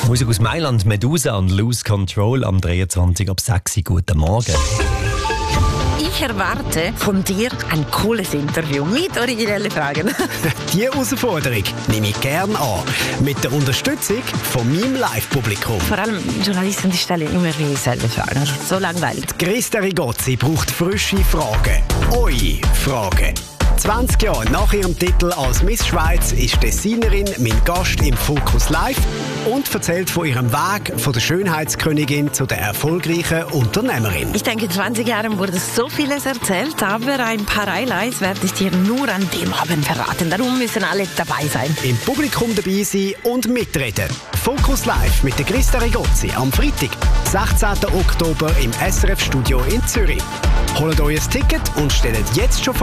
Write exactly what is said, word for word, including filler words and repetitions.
Musik aus Mailand, Medusa und Lose Control am dreiundzwanzig ab sechs Uhr. Guten Morgen. Ich erwarte von dir ein cooles Interview mit originellen Fragen. Diese Herausforderung nehme ich gerne an. Mit der Unterstützung von meinem Live-Publikum. Vor allem Journalisten, die stellen immer wieder dieselben Fragen. Also so langweilig. Christa Rigozzi braucht frische Fragen. Eure Fragen. zwanzig Jahre nach ihrem Titel als Miss Schweiz ist Designerin mein Gast im Fokus Live und erzählt von ihrem Weg von der Schönheitskönigin zu der erfolgreichen Unternehmerin. Ich denke, in zwanzig Jahren wurde so vieles erzählt, aber ein paar Highlights werde ich dir nur an dem Abend verraten. Darum müssen alle dabei sein. Im Publikum dabei sein und mitreden. Fokus Live mit der Christa Rigozzi am Freitag, sechzehnten Oktober im S R F-Studio in Zürich. Holt euch ein Ticket und stellt jetzt schon